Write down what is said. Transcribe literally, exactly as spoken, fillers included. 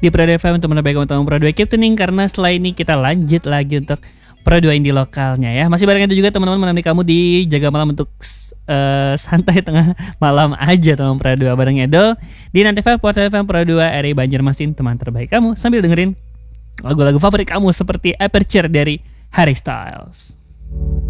di Pro dua F M untuk menambah kamu Pro dua Keep Tuning, karena setelah ini kita lanjut lagi untuk Pro dua indie lokalnya ya. Masih bareng itu juga teman-teman menemani kamu di Jaga Malam untuk uh, santai tengah malam aja teman Pro dua bareng Edo di Nanti F M F M Pro dua R I Banjarmasin, teman terbaik kamu, sambil dengerin lagu-lagu favorit kamu seperti Aperture dari Harry Styles.